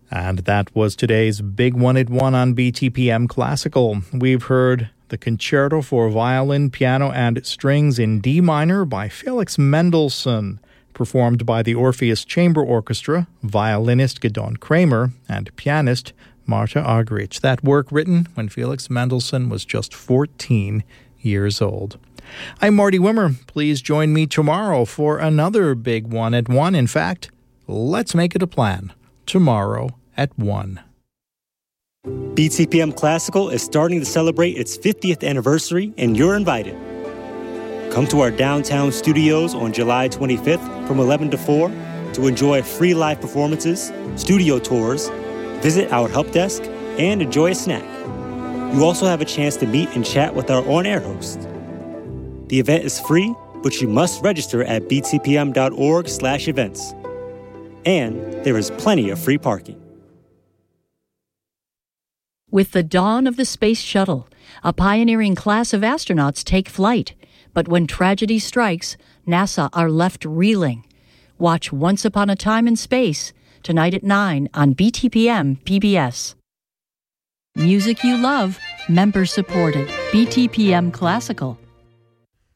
And that was today's Big One at One on BTPM Classical. We've heard the Concerto for Violin, Piano, and Strings in D minor by Felix Mendelssohn, performed by the Orpheus Chamber Orchestra, violinist Gidon Kramer, and pianist Marta Argerich. That work written when Felix Mendelssohn was just 14 years old. I'm Marty Wimmer. Please join me tomorrow for another Big One at One. In fact, let's make it a plan. Tomorrow at 1. BTPM Classical is starting to celebrate its 50th anniversary, and you're invited. Come to our downtown studios on July 25th from 11 to 4 to enjoy free live performances, studio tours, visit our help desk, and enjoy a snack. You also have a chance to meet and chat with our on-air host. The event is free, but you must register at btpm.org/events. And there is plenty of free parking. With the dawn of the Space Shuttle, a pioneering class of astronauts take flight. But when tragedy strikes, NASA are left reeling. Watch Once Upon a Time in Space, tonight at 9 on BTPM PBS. Music you love, member-supported. BTPM Classical.